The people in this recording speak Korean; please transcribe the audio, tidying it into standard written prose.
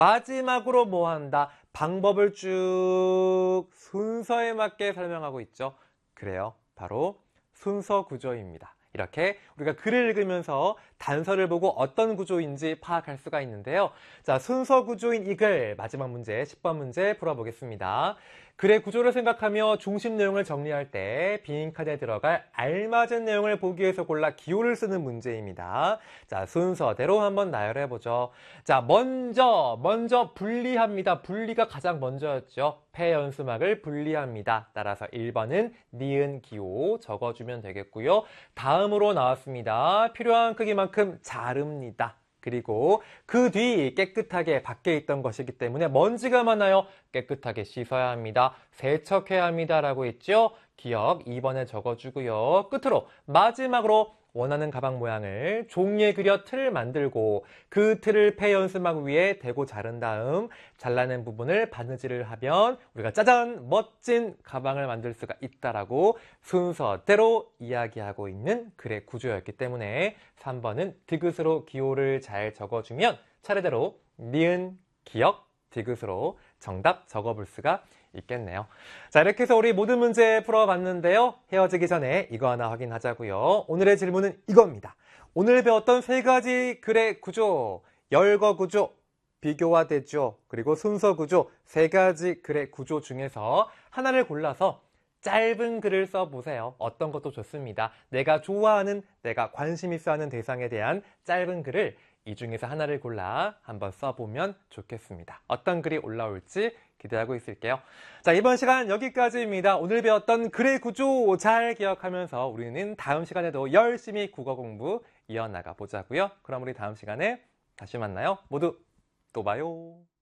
마지막으로 뭐 한다? 방법을 쭉 순서에 맞게 설명하고 있죠. 그래요. 바로 순서 구조입니다. 이렇게 우리가 글을 읽으면서 단서를 보고 어떤 구조인지 파악할 수가 있는데요. 자, 순서 구조인 이 글 마지막 문제 10번 문제 풀어보겠습니다. 글의 구조를 생각하며 중심 내용을 정리할 때 빈칸에 들어갈 알맞은 내용을 보기 위해서 골라 기호를 쓰는 문제입니다. 자, 순서대로 한번 나열해보죠. 자, 먼저 분리합니다. 분리가 가장 먼저였죠. 폐연수막을 분리합니다. 따라서 1번은 니은 기호 적어주면 되겠고요. 다음으로 나왔습니다. 필요한 크기만큼 자릅니다. 그리고 그 뒤 깨끗하게 밖에 있던 것이기 때문에 먼지가 많아요. 깨끗하게 씻어야 합니다. 세척해야 합니다. 라고 했죠. 기억 2번에 적어주고요. 끝으로 마지막으로 원하는 가방 모양을 종이에 그려 틀을 만들고 그 틀을 폐연수막 위에 대고 자른 다음 잘라낸 부분을 바느질을 하면 우리가 짜잔! 멋진 가방을 만들 수가 있다라고 순서대로 이야기하고 있는 글의 구조였기 때문에 3번은 디귿으로 기호를 잘 적어주면 차례대로 니은, 기억, 디귿으로 정답 적어볼 수가 있겠네요. 자, 이렇게 해서 우리 모든 문제 풀어봤는데요. 헤어지기 전에 이거 하나 확인하자고요. 오늘의 질문은 이겁니다. 오늘 배웠던 세 가지 글의 구조, 열거 구조, 비교와 대조, 그리고 순서 구조, 세 가지 글의 구조 중에서 하나를 골라서 짧은 글을 써보세요. 어떤 것도 좋습니다. 내가 좋아하는, 내가 관심 있어 하는 대상에 대한 짧은 글을 이 중에서 하나를 골라 한번 써보면 좋겠습니다. 어떤 글이 올라올지 기대하고 있을게요. 자, 이번 시간 여기까지입니다. 오늘 배웠던 글의 구조 잘 기억하면서 우리는 다음 시간에도 열심히 국어 공부 이어나가 보자고요. 그럼 우리 다음 시간에 다시 만나요. 모두 또 봐요.